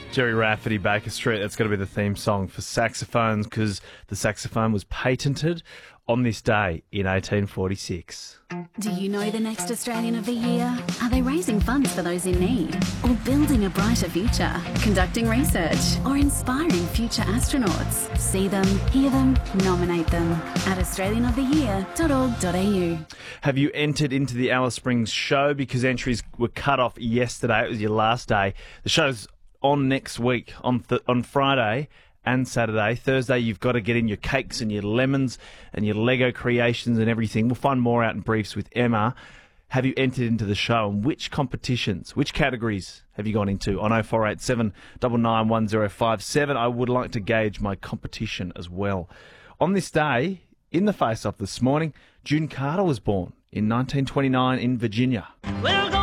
Jerry Rafferty, Baker Street. That's going to be the theme song for saxophones because the saxophone was patented on this day in 1846. Do you know the next Australian of the Year? Are they raising funds for those in need? Or building a brighter future? Conducting research? Or inspiring future astronauts? See them, hear them, nominate them at australianoftheyear.org.au. Have you entered into the Alice Springs show? Because entries were cut off yesterday. It was your last day. The show's on next week, on Friday and Saturday. Thursday, you've got to get in your cakes and your lemons and your Lego creations and everything. We'll find more out in briefs with Emma. Have you entered into the show, and which competitions, which categories have you gone into? On 0487 991057. I would like to gauge my competition as well. On this day, in the face-off this morning, June Carter was born in 1929 in Virginia.